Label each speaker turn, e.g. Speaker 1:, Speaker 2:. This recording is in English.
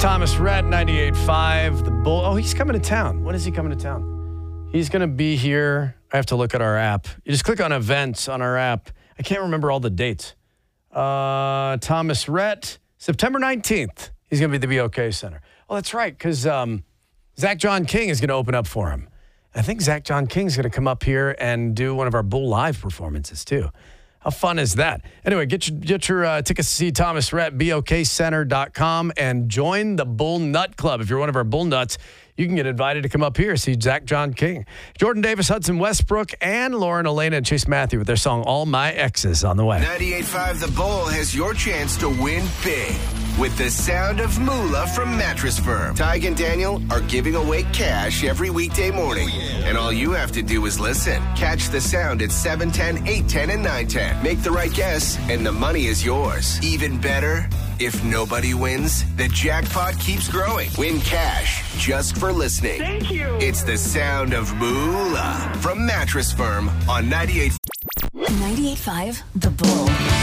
Speaker 1: Thomas Rhett, 98.5. The Bull. Oh, he's coming to town. When is he coming to town? He's going to be here. I have to look at our app. You just click on events on our app. I can't remember all the dates. Thomas Rhett, September 19th. He's going to be at the BOK Center. Oh, that's right, because Zach John King is going to open up for him. I think Zach John King is going to come up here and do one of our Bull Live performances, too. How fun is that? Anyway, get your tickets to see Thomas Rhett, BOKcenter.com, and join the Bull Nut Club. If you're one of our Bull Nuts, you can get invited to come up here, see Zach John King. Jordan Davis, Hudson Westbrook, and Lauren Elena and Chase Matthew with their song All My Exes on the way.
Speaker 2: 98.5 The Bull has your chance to win big with the sound of Moolah from Mattress Firm. Tig and Daniel are giving away cash every weekday morning. And all you have to do is listen. Catch the sound at 7:10, 8:10, and 9:10. Make the right guess, and the money is yours. Even better, if nobody wins, the jackpot keeps growing. Win cash just for listening.
Speaker 3: Thank you.
Speaker 2: It's the sound of Moolah from Mattress Firm on 98.5
Speaker 4: 98.5 The Bull.